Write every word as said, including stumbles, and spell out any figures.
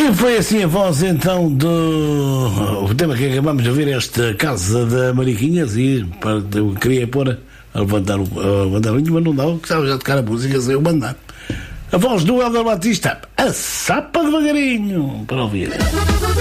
E foi assim a voz então do o tema que acabamos de ouvir, esta Casa da Mariquinhas, e para, eu queria pôr a levantar o, a levantar o mas não dá, que estava já a tocar a música sem eu mandar. A voz do Helder Batista, a sapa devagarinho, para ouvir.